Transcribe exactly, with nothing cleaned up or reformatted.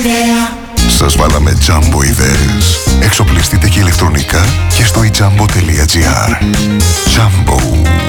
ιδέα. Σας βάλαμε Jumbo ιδέες. Εξοπλιστείτε και ηλεκτρονικά και στο e jumbo τελεία gr. Jumbo.